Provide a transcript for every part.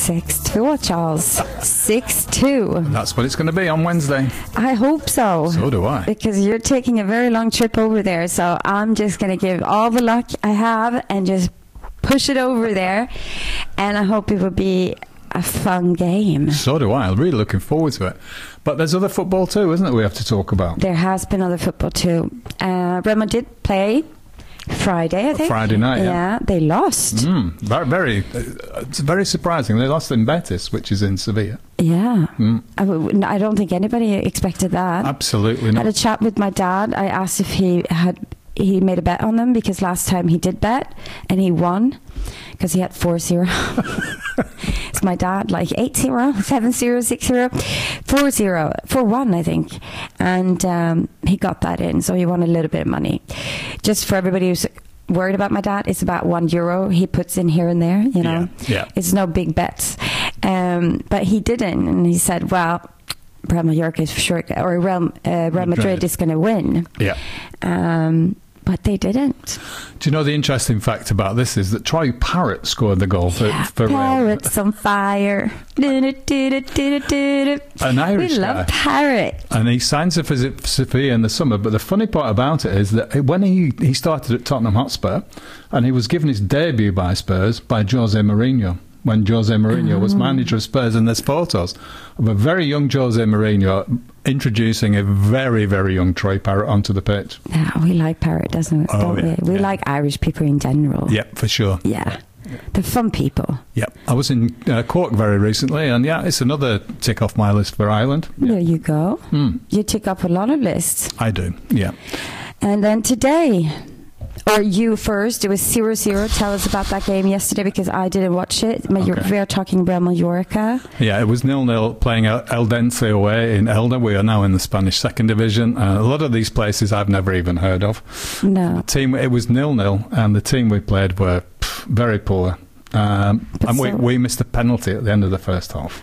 6-2, Charles. 6-2. That's what it's going to be on Wednesday. I hope so. So do I. Because you're taking a very long trip over there, so I'm just going to give all the luck I have and just push it over there, and I hope it will be a fun game. So do I. I'm really looking forward to it. But there's other football too, isn't it, we have to talk about? There has been other football too. Real Madrid play Friday, I think. Friday night, yeah. They lost. It's very surprising. They lost in Betis, which is in Sevilla. Yeah. I don't think anybody expected that. Absolutely I not. had a chat with my dad. I asked if he made a bet on them, because last time he did bet and he won because he had 4-0. It's my dad, like 8-0, 7-0, 6-0, 4-0, 4-1, I think. And he got that in, so he won a little bit of money. Just for everybody who's worried about my dad, it's about €1 he puts in here and there, you know. Yeah. It's no big bets. But he didn't, and he said, well, Real Mallorca is for sure, or Real Madrid is going to win. Yeah. But they didn't. Do you know the interesting fact about this is that Troy Parrott scored the goal for Real. Parrott's on fire. An Irish We love guy. Parrott. And he signs for Sevilla in the summer. But the funny part about it is that when he started at Tottenham Hotspur, and he was given his debut by Spurs by Jose Mourinho, when Jose Mourinho was manager of Spurs, and there's photos of a very young Jose Mourinho introducing a very, very young Troy Parrott onto the pitch. Yeah, we like Parrott, don't we? We like Irish people in general. Yeah, for sure. Yeah. They're fun people. Yeah. I was in Cork very recently, and yeah, it's another tick off my list for Ireland. Yeah. There you go. You tick up a lot of lists. I do, yeah. And then today... Or you first. It was 0-0. Tell us about that game yesterday, because I didn't watch it. We are talking Real Mallorca. Yeah, it was 0-0 playing Eldense away in Elda. We are now in the Spanish second division. A lot of these places I've never even heard of. No. It was 0-0, and the team we played were very poor. And we missed a penalty at the end of the first half.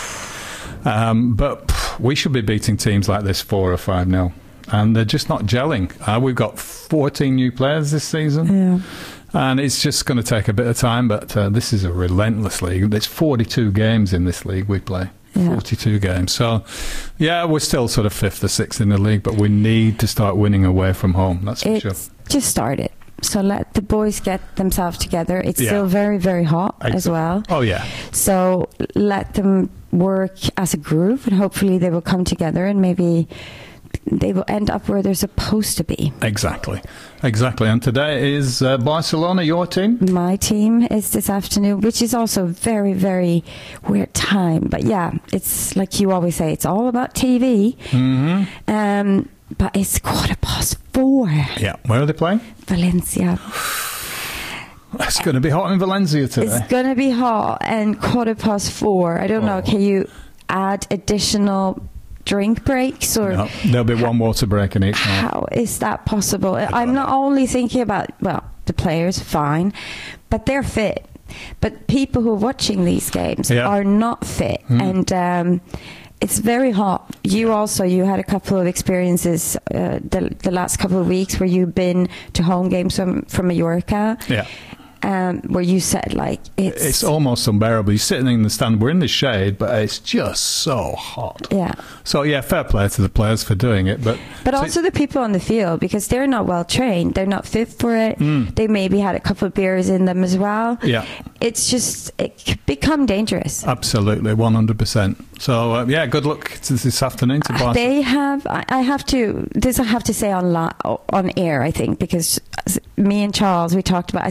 But we should be beating teams like this 4 or 5-0. And they're just not gelling. We've got 14 new players this season. Yeah. And it's just going to take a bit of time, but this is a relentless league. There's 42 games in this league we play. Yeah. 42 games. So, yeah, we're still sort of 5th or 6th in the league, but we need to start winning away from home. That's for sure. Just started. So let the boys get themselves together. It's still very, very hot as well. Oh, yeah. So let them work as a group, and hopefully they will come together, and maybe... they will end up where they're supposed to be. Exactly. And today is Barcelona, your team? My team is this afternoon, which is also a very, very weird time. But yeah, it's like you always say, it's all about TV. Mm-hmm. But it's 4:15. Yeah. Where are they playing? Valencia. It's going to be hot in Valencia today. It's going to be hot, and 4:15. I don't know. Can you add additional drink breaks, or no, there'll be one water break in each night? How is that possible? I'm not only thinking about, well, the players, fine, but they're fit. But people who are watching these games are not fit, and it's very hot. You had a couple of experiences the last couple of weeks where you've been to home games from Mallorca. Yeah. Where you said, like, it's almost unbearable. You're sitting in the stand, we're in the shade, but it's just so hot. Yeah. So, yeah, fair play to the players for doing it. But also the people on the field, because they're not well trained. They're not fit for it. They maybe had a couple of beers in them as well. Yeah. It's just, it could become dangerous. Absolutely, 100%. So, yeah, good luck this afternoon to Barcelona. They have, I have to say on air, I think, because me and Charles, we talked about,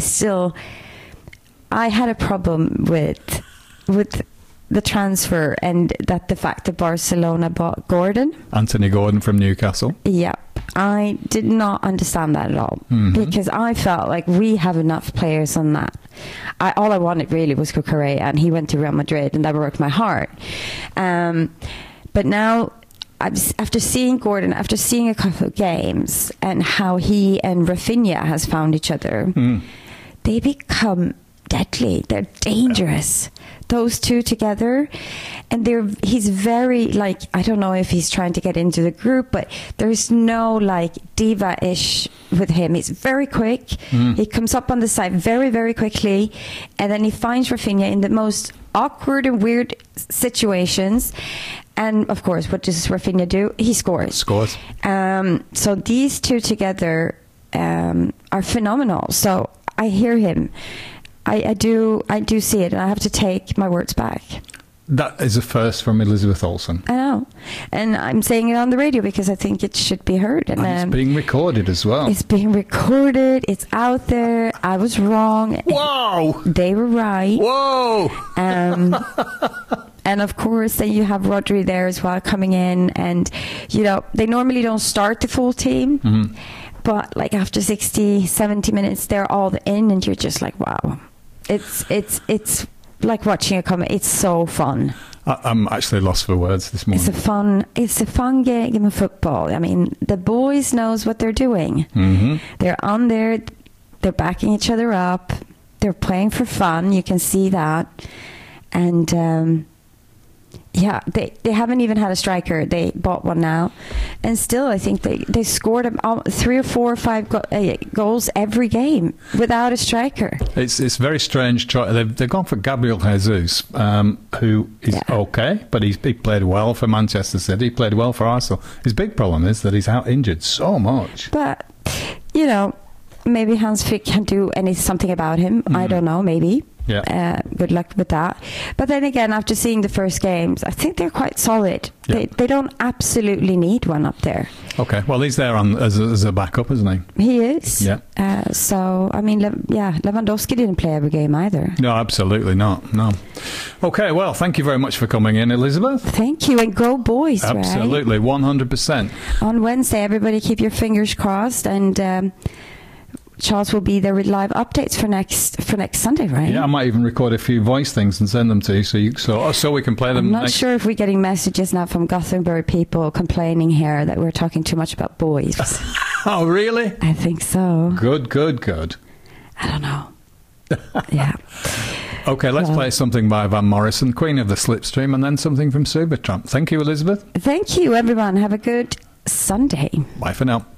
I had a problem with the transfer, and the fact that Barcelona bought Anthony Gordon from Newcastle. Yeah. I did not understand that at all, because I felt like we have enough players on that. All I wanted really was Cucurella, and he went to Real Madrid, and that broke my heart. But now, after seeing Gordon, after seeing a couple of games, and how he and Rafinha has found each other, they become deadly. They're dangerous. Those two together, and he's very, like, I don't know if he's trying to get into the group, but there's no like diva-ish with him. He's very quick. He comes up on the side very, very quickly, and then he finds Rafinha in the most awkward and weird situations. And of course, what does Rafinha do? He scores. So these two together are phenomenal. So I hear him. I do see it, and I have to take my words back. That is a first from Elizabeth Olsen. I know. And I'm saying it on the radio because I think it should be heard. And it's being recorded as well. It's being recorded. It's out there. I was wrong. Whoa! They were right. Whoa! And of course, then you have Rodri there as well coming in. And, you know, they normally don't start the full team. But like after 60, 70 minutes, they're all in, and you're just like, wow. It's like watching a comedy. It's so fun. I'm actually lost for words this morning. It's a fun game of football. I mean, the boys knows what they're doing. They're on there. They're backing each other up. They're playing for fun. You can see that. And yeah, they haven't even had a striker. They bought one now, and still I think they scored 3 or 4 or 5 goals every game without a striker. It's very strange. They've gone for Gabriel Jesus, who is okay, but he played well for Manchester City. He played well for Arsenal. His big problem is that he's out injured so much. But you know, maybe Hans Flick can do something about him. I don't know. Maybe. Yeah. Good luck with that. But then again, after seeing the first games, I think they're quite solid. Yeah. They don't absolutely need one up there. Okay. Well, he's there as a backup, isn't he? He is. Yeah. So, I mean, Lewandowski didn't play every game either. No, absolutely not. No. Okay. Well, thank you very much for coming in, Elizabeth. Thank you. And go boys, absolutely. Right? 100%. On Wednesday, everybody keep your fingers crossed, and Charles will be there with live updates for next Sunday, right? Yeah, I might even record a few voice things and send them to you, so we can play them. I'm not sure if we're getting messages now from Gothenburg people complaining here that we're talking too much about boys. Oh, really? I think so. Good. I don't know. Yeah. Okay, let's play something by Van Morrison, Queen of the Slipstream, and then something from Supertramp. Thank you, Elizabeth. Thank you, everyone. Have a good Sunday. Bye for now.